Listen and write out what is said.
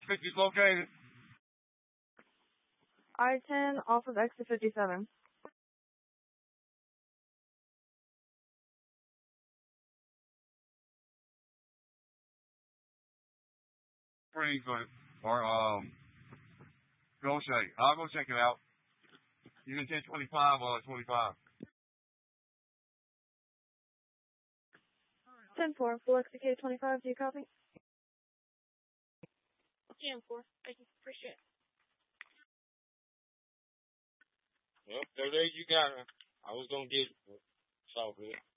50 located. I-10 off of exit 57. Pretty good. Or, go check. I'll go check it out. You can take 25 or 25. 10-4, full execute 25, do you copy? 10-4, thank you, appreciate it. Yep, there you got it. I was gonna get it. It's all good.